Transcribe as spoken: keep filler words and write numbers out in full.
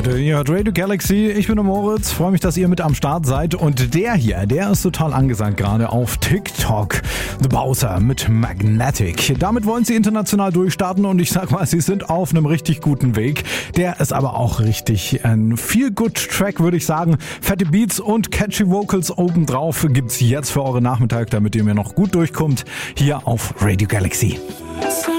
Leute, ihr hört Radio Galaxy, ich bin der Moritz, freue mich, dass ihr mit am Start seid und der hier, der ist total angesagt gerade auf TikTok. The Bowser mit Magnetic. Damit wollen sie international durchstarten und ich sag mal, sie sind auf einem richtig guten Weg. Der ist aber auch richtig ein Feel-Good-Track, würde ich sagen. Fette Beats und catchy Vocals obendrauf gibt's jetzt für eure Nachmittag, damit ihr mir noch gut durchkommt, hier auf Radio Galaxy.